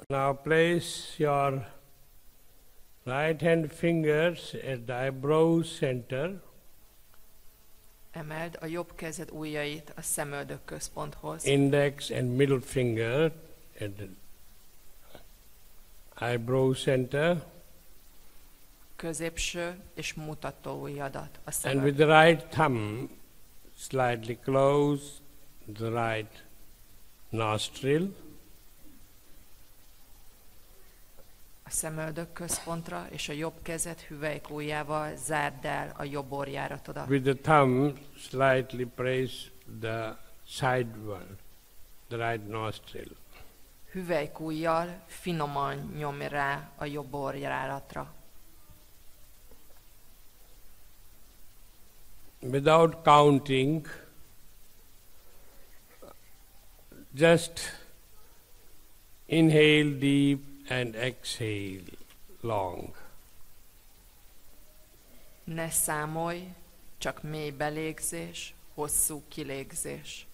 Now place your right hand fingers at the eyebrow center. Emeld a jobb kezed ujjait a szemöldök központhoz. Index and middle finger at the eyebrow center. Középső és mutató ujjadat a And szemöldök. with the right thumb slightly close the right nostril. A szemöldök központra, és a jobb kezed hüvelyk ujjával zárd el a jobb orjáratodat. With the thumb slightly press the sideward, the right nostril. Hüvelyk ujjal finoman nyomj rá a jobb orjáratra. Without counting, just inhale deep and exhale long. Ne számolj, csak mély belégzés, hosszú kilégzés.